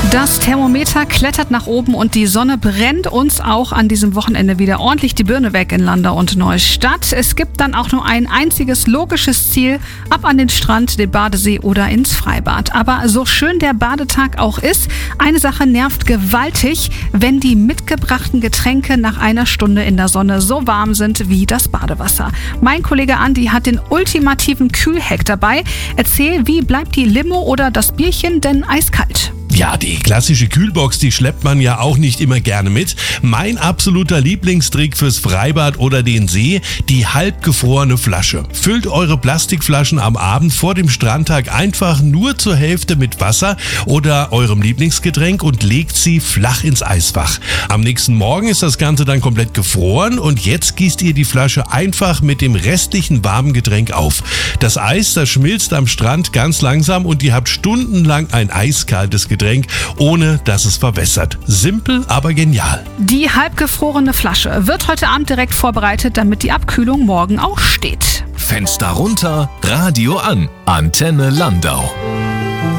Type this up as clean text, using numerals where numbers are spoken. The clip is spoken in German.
Das Thermometer klettert nach oben und die Sonne brennt uns auch an diesem Wochenende wieder ordentlich die Birne weg in Landau und Neustadt. Es gibt dann auch nur ein einziges logisches Ziel: ab an den Strand, den Badesee oder ins Freibad. Aber so schön der Badetag auch ist, eine Sache nervt gewaltig, wenn die mitgebrachten Getränke nach einer Stunde in der Sonne so warm sind wie das Badewasser. Mein Kollege Andi hat den ultimativen Kühlhack dabei. Erzähl, wie bleibt die Limo oder das Bierchen denn eiskalt? Ja, die klassische Kühlbox, die schleppt man ja auch nicht immer gerne mit. Mein absoluter Lieblingstrick fürs Freibad oder den See: die halbgefrorene Flasche. Füllt eure Plastikflaschen am Abend vor dem Strandtag einfach nur zur Hälfte mit Wasser oder eurem Lieblingsgetränk und legt sie flach ins Eisfach. Am nächsten Morgen ist das Ganze dann komplett gefroren und jetzt gießt ihr die Flasche einfach mit dem restlichen warmen Getränk auf. Das Eis, das schmilzt am Strand ganz langsam und ihr habt stundenlang ein eiskaltes Getränk, ohne dass es verwässert. Simpel, aber genial. Die halbgefrorene Flasche wird heute Abend direkt vorbereitet, damit die Abkühlung morgen auch steht. Fenster runter, Radio an. Antenne Landau.